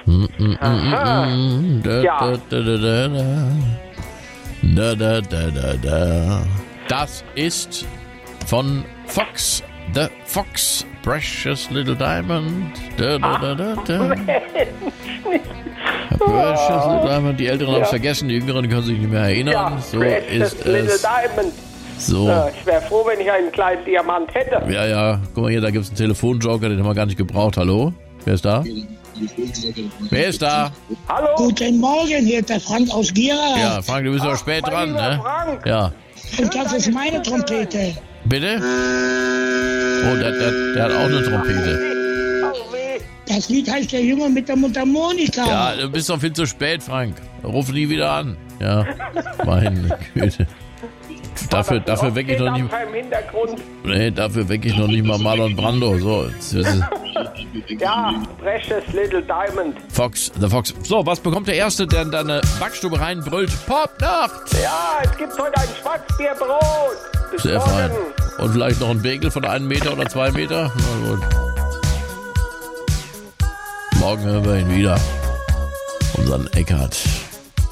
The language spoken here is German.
Aha. Ja. Das ist von Fox, The Fox, Precious Little Diamond. Precious Little Diamond, die Älteren haben es vergessen, die Jüngeren können sich nicht mehr erinnern. Ja, So Precious ist Little es. Diamond. So. Ich wäre froh, wenn ich einen kleinen Diamant hätte. Ja, guck mal hier, da gibt es einen Telefonjoker, den haben wir gar nicht gebraucht. Hallo? Wer ist da? Wer ist da? Hallo? Guten Morgen, hier ist der Frank aus Gera. Ja, Frank, du bist aber spät mein dran, lieber ne? Frank. Ja. Und das ist meine Trompete. Bitte? Oh, der hat auch eine Trompete. Oh, weh. Das Lied heißt Der Junge mit der Mundharmonika. Ja, du bist doch viel zu spät, Frank. Ruf nie wieder an. Ja, meine Güte. Dafür wecke ich noch nicht. Im Hintergrund. Nee, dafür wecke ich noch nicht mal Marlon Brando. So, Ja, Precious Little Diamond. Fox, The Fox. So, was bekommt der Erste, der in deine Backstube reinbrüllt? Popnacht! Ja, es gibt heute ein Schwarzbierbrot. Bis Sehr fein. morgen. Und vielleicht noch ein Bagel von 1 Meter oder 2 Meter? Na gut. Morgen hören wir ihn wieder. Unseren Eckart.